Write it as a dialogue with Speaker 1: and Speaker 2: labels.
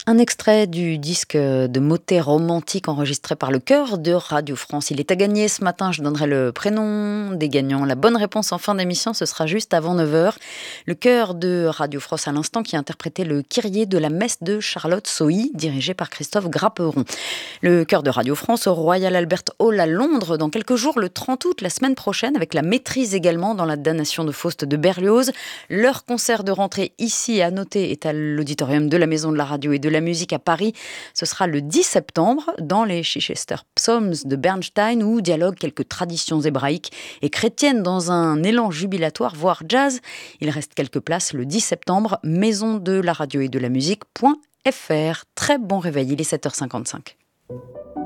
Speaker 1: Un extrait du disque de motets romantiques enregistré par le chœur de Radio France. Il est à gagner ce matin, je donnerai le prénom des gagnants. La bonne réponse en fin d'émission, ce sera juste avant 9h. Le chœur de Radio France à l'instant qui a interprété le Kyrie de la messe de Charlotte Sohi, dirigé par Christophe Grapperon. Le chœur de Radio France au Royal Albert Hall à Londres dans quelques jours, le 30 août, la semaine prochaine, avec la maîtrise également dans la damnation de Faust de Berlioz. Leur concert de rentrée ici, à noter, est à l'auditorium de la Maison de la Radio et de la Musique à Paris. Ce sera le 10 septembre dans les Chichester Psalms de Bernstein où dialoguent quelques traditions hébraïques et chrétiennes dans un élan jubilatoire, voire jazz. Il reste quelques places le 10 septembre, maison de la radio et de la musique.fr. Très bon réveil, il est 7h55.